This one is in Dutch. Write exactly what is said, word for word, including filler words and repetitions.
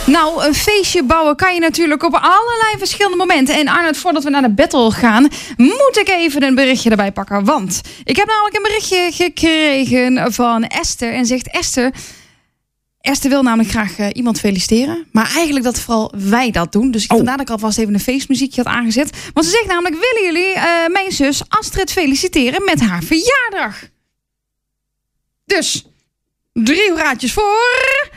Nou, een feestje bouwen kan je natuurlijk op allerlei verschillende momenten. En Arnoud, voordat we naar de battle gaan, moet ik even een berichtje erbij pakken. Want ik heb namelijk een berichtje gekregen van Esther. En zegt Esther... Esther wil namelijk graag uh, iemand feliciteren. Maar eigenlijk dat vooral wij dat doen. Dus ik Oh. vandaar dat ik alvast even een feestmuziekje had aangezet. Want ze zegt namelijk, willen jullie uh, mijn zus Astrid feliciteren met haar verjaardag? Dus, drie hoeraatjes voor...